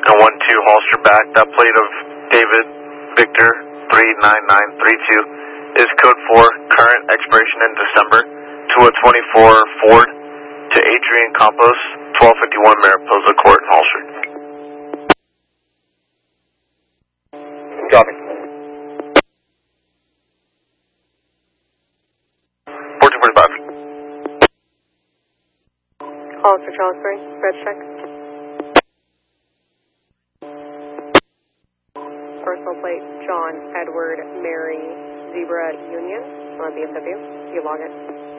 and 1-2 Holster back. That plate of David Victor 39932 is code 4, current expiration in December, to a 24 Ford to Adrian Campos, 1251 Mariposa Court in Holster. Copy. 1445. Hollister Charles Spring, red check. Personal plate, John Edward Mary Zebra Union on BMW. You log it.